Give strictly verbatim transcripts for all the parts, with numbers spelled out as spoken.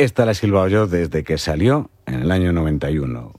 Esta la he silbado yo desde que salió en el año noventa y uno.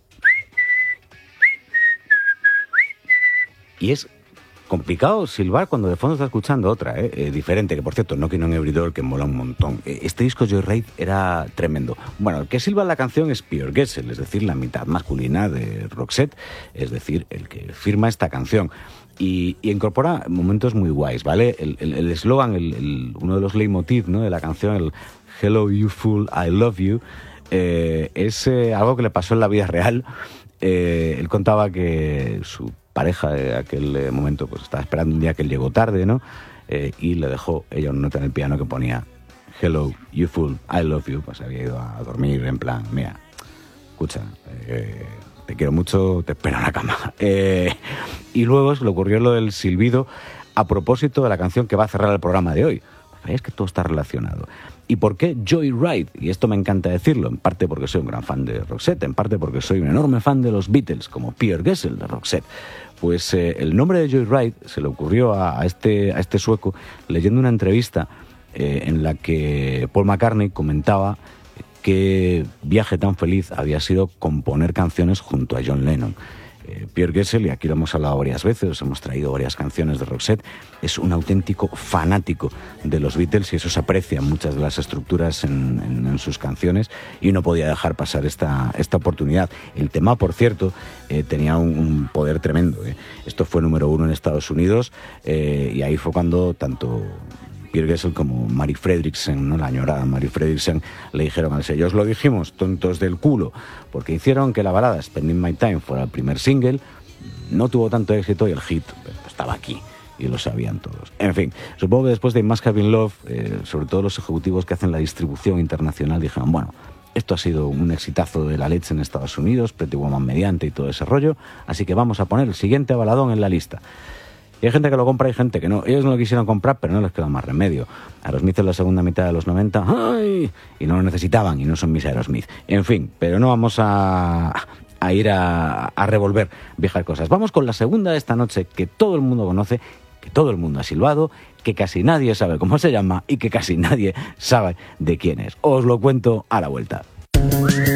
Y es complicado silbar cuando de fondo estás escuchando otra, ¿eh? Eh, diferente, que por cierto, no Knocking on Every Door, que mola un montón. Eh, este disco Joyride era tremendo. Bueno, el que silba la canción es Pierre Gessel, es decir, la mitad masculina de Roxette, es decir, el que firma esta canción. Y, y incorpora momentos muy guays, ¿vale? El eslogan, el, el, el, uno de los leitmotiv, ¿no?, de la canción, el Hello You Fool, I Love You, eh, es eh, algo que le pasó en la vida real. Eh, él contaba que su pareja de aquel eh, momento pues estaba esperando un día que él llegó tarde, ¿no? Eh, y le dejó ella una nota en el piano que ponía Hello You Fool, I Love You. Pues había ido a dormir en plan, mira, escucha, eh, te quiero mucho, te espero en la cama. Eh, y luego se le ocurrió lo del silbido a propósito de la canción que va a cerrar el programa de hoy. Es que todo está relacionado. ¿Y por qué Joyride? Y esto me encanta decirlo, en parte porque soy un gran fan de Roxette, en parte porque soy un enorme fan de los Beatles, como Pierre Gessel de Roxette. Pues eh, el nombre de Joyride se le ocurrió a, a, este, a este sueco leyendo una entrevista eh, en la que Paul McCartney comentaba qué viaje tan feliz había sido componer canciones junto a John Lennon. Eh, Pierre Gessel, y aquí lo hemos hablado varias veces, os hemos traído varias canciones de Roxette, es un auténtico fanático de los Beatles y eso se aprecia en muchas de las estructuras en, en, en sus canciones y no podía dejar pasar esta, esta oportunidad. El tema, por cierto, eh, tenía un, un poder tremendo. Eh. Esto fue número uno en Estados Unidos eh, y ahí fue cuando tanto Pierre Gessel como Mary Fredriksson, ¿no?, la añorada Mary Fredriksson, le dijeron al sello: os lo dijimos, tontos del culo, porque hicieron que la balada Spending My Time fuera el primer single, no tuvo tanto éxito y el hit pues, estaba aquí y lo sabían todos. En fin, supongo que después de It Must Have Been Love, eh, sobre todo los ejecutivos que hacen la distribución internacional dijeron: bueno, esto ha sido un exitazo de la leche en Estados Unidos, Pretty Woman mediante y todo ese rollo, así que vamos a poner el siguiente baladón en la lista. Y hay gente que lo compra y gente que no. Ellos no lo quisieron comprar, pero no les quedó más remedio. Aerosmith en la segunda mitad de los noventa, ¡ay!, y no lo necesitaban, y no son mis Aerosmith. En fin, pero no vamos a, a ir a, a revolver viejas cosas. Vamos con la segunda de esta noche, que todo el mundo conoce, que todo el mundo ha silbado, que casi nadie sabe cómo se llama y que casi nadie sabe de quién es. Os lo cuento a la vuelta.